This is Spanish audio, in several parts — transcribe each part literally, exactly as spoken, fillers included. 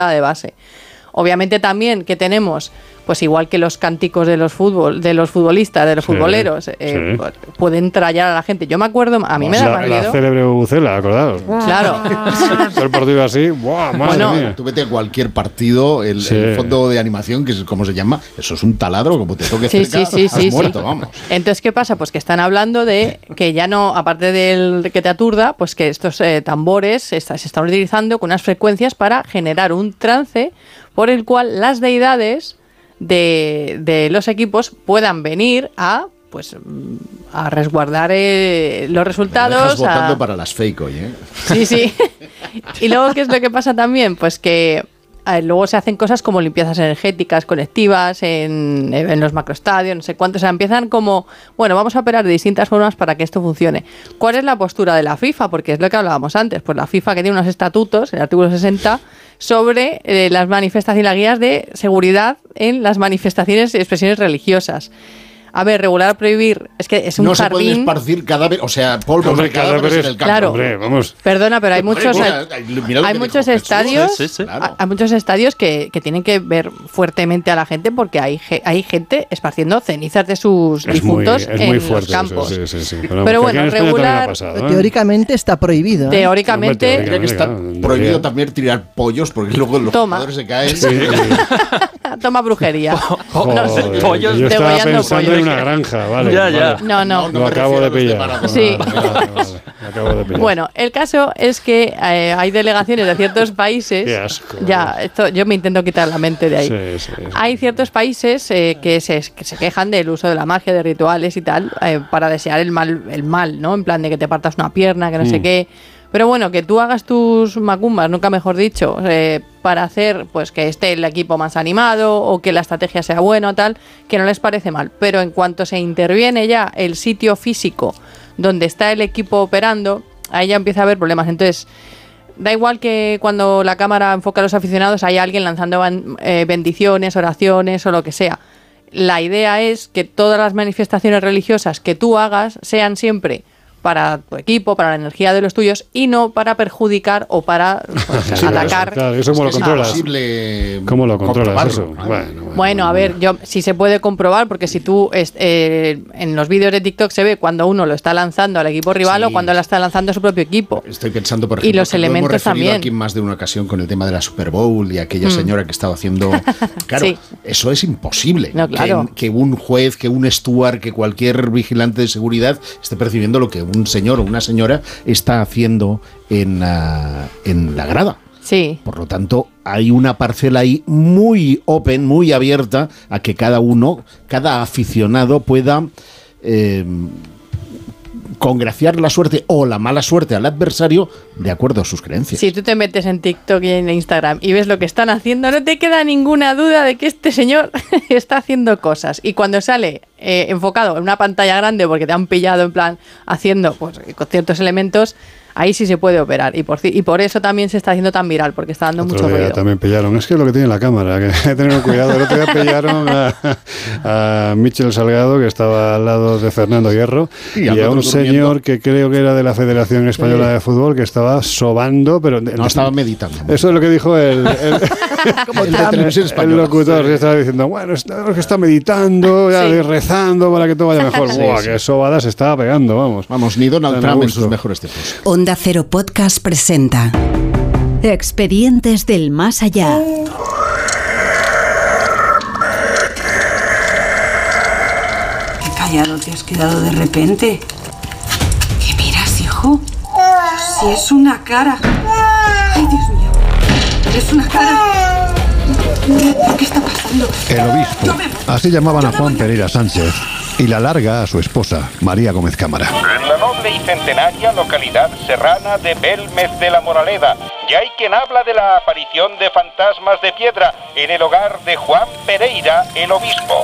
de base. Obviamente también que tenemos, pues igual que los cánticos de los fútbol, de los futbolistas, de los sí, futboleros, eh, sí. pueden trallar a la gente. Yo me acuerdo, a mí me da la, miedo. La célebre bubucela, acordados. Claro. Todo el partido así, ¡buah, madre bueno, mía! Tú vete a cualquier partido, el, sí. el fondo de animación, que es como se llama, eso es un taladro, como te toque sí, cerca, sí, sí, has sí, muerto, sí. vamos. Entonces, ¿qué pasa? Pues que están hablando de que ya no, aparte del que te aturda, pues que estos eh, tambores se, está, se están utilizando con unas frecuencias para generar un trance por el cual las deidades de, de los equipos puedan venir a pues a resguardar eh, los resultados. Me dejas votando a... para las fake hoy, ¿eh? Sí, sí. Y luego, ¿qué es lo que pasa también? Pues que eh, luego se hacen cosas como limpiezas energéticas colectivas en, en los macroestadios, no sé cuántos. O sea, empiezan como, bueno, vamos a operar de distintas formas para que esto funcione. ¿Cuál es la postura de la FIFA? Porque es lo que hablábamos antes. Pues la FIFA, que tiene unos estatutos, el artículo sesenta, sobre eh, las manifestaciones y las guías de seguridad en las manifestaciones y expresiones religiosas. A ver, regular, prohibir, es que es un no jardín... No se pueden esparcir cadáveres, o sea, polvo de cadáveres en el campo. Claro, hombre, vamos. Perdona, pero hay muchos, Hombre, mira, hay muchos estadios, sí, sí. Claro. hay muchos estadios que, que tienen que ver fuertemente a la gente porque hay, hay gente esparciendo cenizas de sus es difuntos muy, es en muy los campos. Eso, sí, sí, sí. Pero, pero bueno, regular... Pasado, ¿eh? Teóricamente está prohibido. ¿eh? Teóricamente... Hombre, teóricamente está claro, prohibido no también tirar pollos porque luego los Toma. jugadores se caen. Sí. Toma brujería. Oh, no sé, pollos yo estaba pensando pollos. en una granja, vale. Ya, ya. Vale. No, no. no, no lo acabo de pillar. Sí. Vale, vale, vale. Lo acabo de pillar. Bueno, el caso es que eh, hay delegaciones de ciertos países. Qué asco. Ya, esto yo me intento quitar la mente de ahí. Sí, sí, sí. Hay ciertos países eh, que, se, que se quejan del uso de la magia, de rituales y tal, eh, para desear el mal, el mal, ¿no? En plan de que te partas una pierna, que no mm. sé qué. Pero bueno, que tú hagas tus macumbas, nunca mejor dicho, eh, para hacer pues que esté el equipo más animado o que la estrategia sea buena o tal, que no les parece mal. Pero en cuanto se interviene ya el sitio físico donde está el equipo operando, ahí ya empieza a haber problemas. Entonces, da igual que cuando la cámara enfoca a los aficionados hay alguien lanzando ban- eh, bendiciones, oraciones o lo que sea. La idea es que todas las manifestaciones religiosas que tú hagas sean siempre para tu equipo, para la energía de los tuyos y no para perjudicar o para pues, sí, atacar. Eso, claro, ¿eso cómo es lo controlas? Es ¿Cómo lo controlas eso? Bueno, bueno, bueno, a ver, yo sí se puede comprobar porque si tú es, eh, en los vídeos de TikTok se ve cuando uno lo está lanzando al equipo rival sí. o cuando lo está lanzando a su propio equipo. Estoy pensando, por ejemplo, y los elementos lo hemos referido también. aquí en más de una ocasión con el tema de la Super Bowl y aquella mm. señora que estaba haciendo... Claro, sí. eso es imposible. No, claro. que, que un juez, que un steward, que cualquier vigilante de seguridad esté percibiendo lo que un señor o una señora señora está haciendo en, uh, en la grada. Sí. Por lo tanto, hay una parcela ahí muy open, muy abierta a que cada uno, cada aficionado pueda eh, congraciar la suerte o la mala suerte al adversario de acuerdo a sus creencias. Si tú te metes en TikTok y en Instagram y ves lo que están haciendo, no te queda ninguna duda de que este señor está haciendo cosas. Y cuando sale eh, enfocado en una pantalla grande porque te han pillado en plan haciendo pues con ciertos elementos, ahí sí se puede operar. Y por, y por eso también se está haciendo tan viral, porque está dando Otro mucho día ruido. También pillaron. Es que es lo que tiene la cámara, que hay que tener cuidado. El otro día pillaron a, a Michel Salgado, que estaba al lado de Fernando Hierro, y, y a un señor que creo que era de la Federación Española sí. de Fútbol, que estaba sobando, pero... No, estaba meditando. Eso es lo que dijo el... el el, el locutor, sí. estaba diciendo, bueno, está, que está meditando, ya, sí. rezando para que todo vaya mejor. Sí, Buah, sí. qué sobada se estaba pegando, vamos. Vamos, ni Donald Trump en sus mejores tiempos. Onda Cero Podcast presenta Expedientes del Más Allá. Qué callado te has quedado de repente. ¿Qué miras, hijo? Si es una cara. Ay, Dios mío. Es una cara. ¿Qué está pasando? El obispo. Así llamaban a Juan Pereira Sánchez. Y la larga a su esposa, María Gómez Cámara. En la noble y centenaria localidad serrana de Belmes de la Moraleda, ya hay quien habla de la aparición de fantasmas de piedra en el hogar de Juan Pereira, el obispo.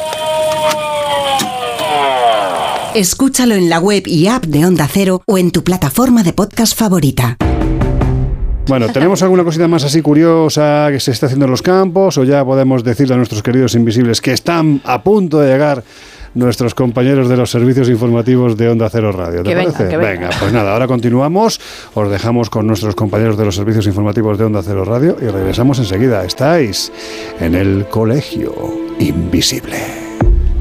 Escúchalo en la web y app de Onda Cero o en tu plataforma de podcast favorita. Bueno, ¿tenemos alguna cosita más así curiosa que se está haciendo en los campos o ya podemos decirle a nuestros queridos invisibles que están a punto de llegar nuestros compañeros de los servicios informativos de Onda Cero Radio. ¿Te que parece? Venga, que venga. venga, pues nada, ahora continuamos. Os dejamos con nuestros compañeros de los servicios informativos de Onda Cero Radio y regresamos enseguida. Estáis en el Colegio Invisible.